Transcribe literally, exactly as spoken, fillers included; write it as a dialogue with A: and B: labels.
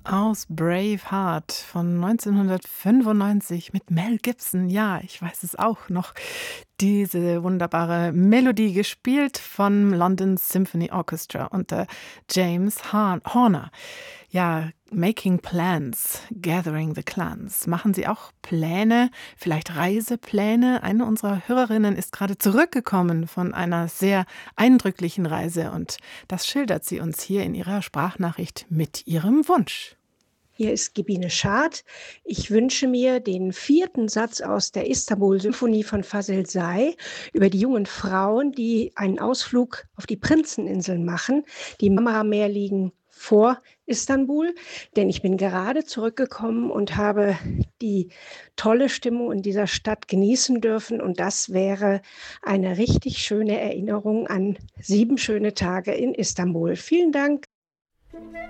A: Aus Braveheart von neunzehnhundertfünfundneunzig mit Mel Gibson. Ja, ich weiß es auch noch. Diese wunderbare Melodie gespielt vom London Symphony Orchestra unter James Har- Horner. Ja, Making Plans, Gathering the Clans. Machen Sie auch Pläne, vielleicht Reisepläne? Eine unserer Hörerinnen ist gerade zurückgekommen von einer sehr eindrücklichen Reise und das schildert sie uns hier in ihrer Sprachnachricht mit ihrem Wunsch.
B: Hier ist Gebine Schad. Ich wünsche mir den vierten Satz aus der Istanbul-Symphonie von Fazil Say über die jungen Frauen, die einen Ausflug auf die Prinzeninseln machen. Die Marmarameer liegen vor Istanbul, denn ich bin gerade zurückgekommen und habe die tolle Stimmung in dieser Stadt genießen dürfen. Und das wäre eine richtig schöne Erinnerung an sieben schöne Tage in Istanbul. Vielen Dank.